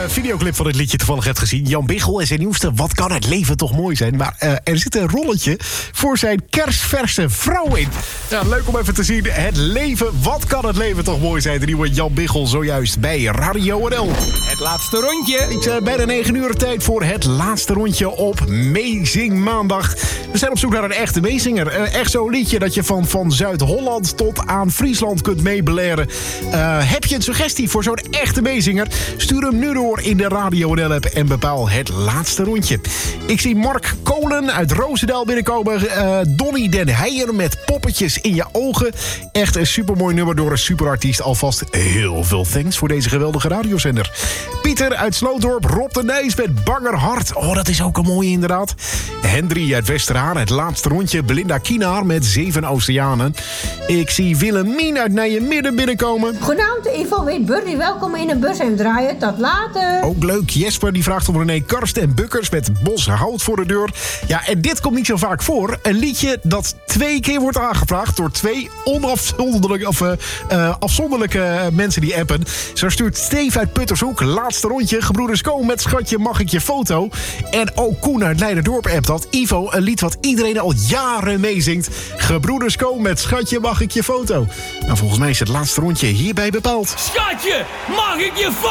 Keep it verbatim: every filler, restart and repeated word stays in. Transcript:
videoclip van het liedje toevallig hebt gezien. Jan Biggel en zijn nieuwste Wat kan het leven toch mooi zijn. Maar uh, er zit een rolletje voor zijn kerstverse vrouw in. Ja, leuk om even te zien. Het leven, wat kan het leven toch mooi zijn. De nieuwe Jan Biggel zojuist bij Radio N L. Het laatste rondje. Ik zei bijna negen uur tijd voor het laatste rondje op Meezing Maandag. We zijn op zoek naar een echte meezinger. Uh, echt zo'n liedje dat je van, van Zuid-Holland tot aan Friesland kunt meebeleren. Uh, heb je een suggestie voor zo'n echte meezinger? Stuur hem nu door in de Radio N L-app en bepaal het laatste rondje. Ik zie Mark Kolen uit Roosendaal binnenkomen. Uh, Donnie den Heijer met Poppetjes in je ogen. Echt een supermooi nummer door een superartiest. Alvast heel veel thanks voor deze geweldige radiozender. Pieter uit Slootdorp, Rob de Nijs met Banger Hart. Oh, dat is ook een mooie inderdaad. Hendry uit Westerhaan, het laatste rondje. Belinda Kienaar met Zeven Oceanen. Ik zie Willemien uit Nijmegen binnenkomen. Goedenavond, Ivo weet Burry. Welkom in een bus en draaien. Tot later. Ook leuk. Jesper die vraagt om René Karst en Bukkers met Bos Hout voor de deur. Ja, en dit komt niet zo vaak voor. Een liedje dat twee keer wordt aangevraagd door twee onafzonderlijke of, uh, uh, afzonderlijke mensen die appen. Zo stuurt Steve uit Puttershoek, laatste rondje. Gebroeders Koon met Schatje mag ik je foto. En ook Koen uit Leiderdorp appt dat. Ivo, een lied wat iedereen al jaren meezingt. Gebroeders Koon met Schatje mag ik je foto. Nou, volgens mij is het laatste rondje hierbij bepaald. Schatje, mag ik je foto?